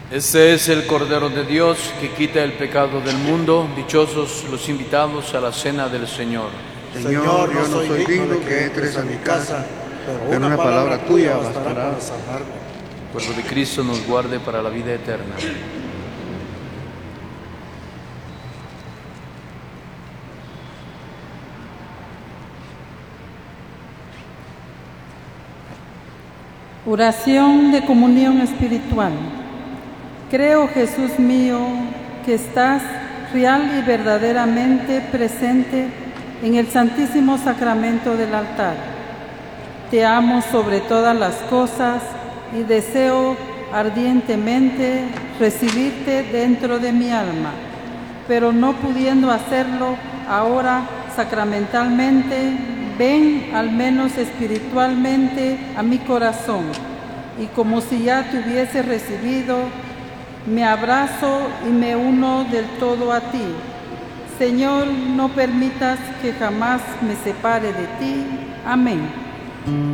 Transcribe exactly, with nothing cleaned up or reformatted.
Este es el Cordero de Dios que quita el pecado del mundo. Dichosos los invitados a la cena del Señor. Señor, yo no soy digno que entres a mi casa, pero una palabra tuya bastará para salvarme. El cuerpo de Cristo nos guarde para la vida eterna. Oración de comunión espiritual. Creo, Jesús mío, que estás real y verdaderamente presente en el Santísimo Sacramento del altar. Te amo sobre todas las cosas y deseo ardientemente recibirte dentro de mi alma, pero no pudiendo hacerlo ahora sacramentalmente, ven al menos espiritualmente a mi corazón, y como si ya te hubiese recibido, me abrazo y me uno del todo a ti. Señor, no permitas que jamás me separe de ti. Amén.